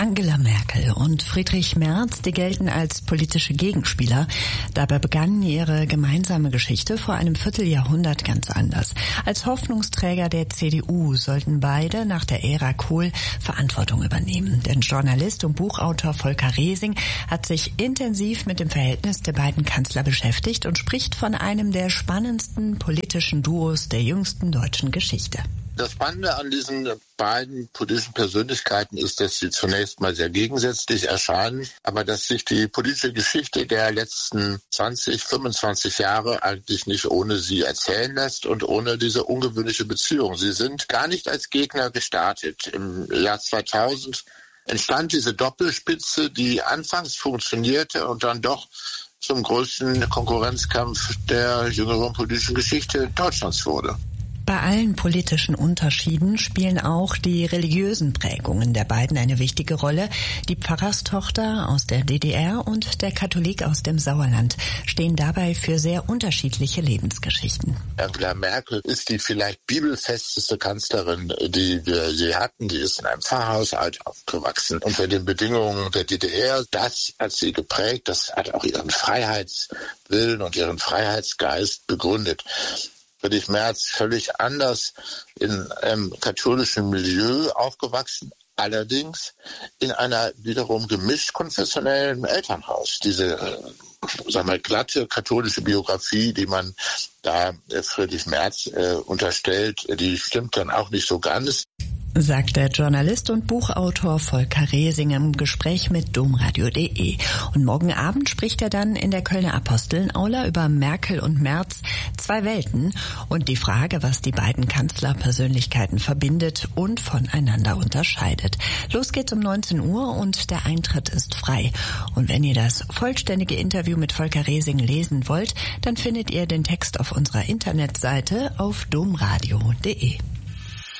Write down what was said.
Angela Merkel und Friedrich Merz, die gelten als politische Gegenspieler. Dabei begann ihre gemeinsame Geschichte vor einem Vierteljahrhundert ganz anders. Als Hoffnungsträger der CDU sollten beide nach der Ära Kohl Verantwortung übernehmen. Der Journalist und Buchautor Volker Resing hat sich intensiv mit dem Verhältnis der beiden Kanzler beschäftigt und spricht von einem der spannendsten politischen Duos der jüngsten deutschen Geschichte. Das Spannende an diesen beiden politischen Persönlichkeiten ist, dass sie zunächst mal sehr gegensätzlich erscheinen, aber dass sich die politische Geschichte der letzten 20, 25 Jahre eigentlich nicht ohne sie erzählen lässt und ohne diese ungewöhnliche Beziehung. Sie sind gar nicht als Gegner gestartet. Im Jahr 2000 entstand diese Doppelspitze, die anfangs funktionierte und dann doch zum größten Konkurrenzkampf der jüngeren politischen Geschichte Deutschlands wurde. Bei allen politischen Unterschieden spielen auch die religiösen Prägungen der beiden eine wichtige Rolle. Die Pfarrerstochter aus der DDR und der Katholik aus dem Sauerland stehen dabei für sehr unterschiedliche Lebensgeschichten. Angela Merkel ist die vielleicht bibelfesteste Kanzlerin, die wir je hatten. Die ist in einem Pfarrhaushalt aufgewachsen. Unter den Bedingungen der DDR, das hat sie geprägt. Das hat auch ihren Freiheitswillen und ihren Freiheitsgeist begründet. Friedrich Merz völlig anders in einem katholischen Milieu aufgewachsen, allerdings in einer wiederum gemischt konfessionellen Elternhaus. Diese, glatte katholische Biografie, die man da Friedrich Merz unterstellt, die stimmt dann auch nicht so ganz. Sagt der Journalist und Buchautor Volker Resing im Gespräch mit domradio.de. Und morgen Abend spricht er dann in der Kölner Apostolenaula über Merkel und Merz, zwei Welten und die Frage, was die beiden Kanzlerpersönlichkeiten verbindet und voneinander unterscheidet. Los geht's um 19 Uhr und der Eintritt ist frei. Und wenn ihr das vollständige Interview mit Volker Resing lesen wollt, dann findet ihr den Text auf unserer Internetseite auf domradio.de.